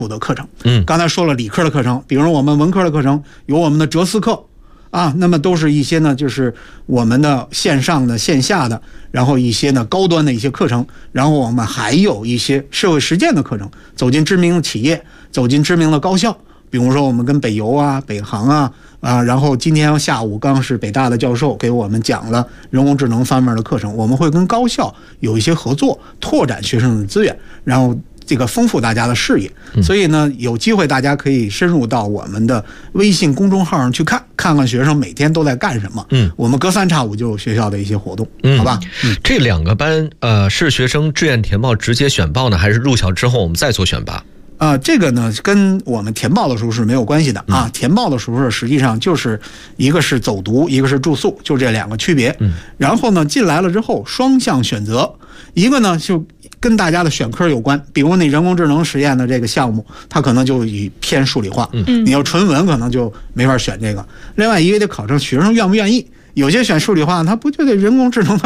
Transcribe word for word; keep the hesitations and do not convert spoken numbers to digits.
的课程。 嗯， 刚才说了理科的课程，比如我们文科的课程有我们的哲思课啊，那么都是一些呢，就是我们的线上的、线下的，然后一些呢高端的一些课程，然后我们还有一些社会实践的课程，走进知名的企业，走进知名的高校，比如说我们跟北邮啊、北航啊啊，然后今天下午刚是北大的教授给我们讲了人工智能方面的课程，我们会跟高校有一些合作，拓展学生的资源，然后这个丰富大家的视野。所以呢，有机会大家可以深入到我们的微信公众号上去看，看看学生每天都在干什么。 嗯， 我们隔三差五就有学校的一些活动， 嗯、 好吧？ 嗯，这两个班呃是学生志愿填报直接选报呢，还是入校之后我们再做选拔？ 啊、呃，这个呢跟我们填报的时候是没有关系的啊。 嗯、 填报的时候实际上就是一个是走读，一个是住宿，就这两个区别。 嗯， 然后呢进来了之后双向选择，一个呢就跟大家的选科有关，比如你人工智能实验的这个项目，它可能就以偏数理化， 嗯， 你要纯文可能就没法选这个。另外一个得考证学生愿不愿意，有些选数理化，他不就得人工智能。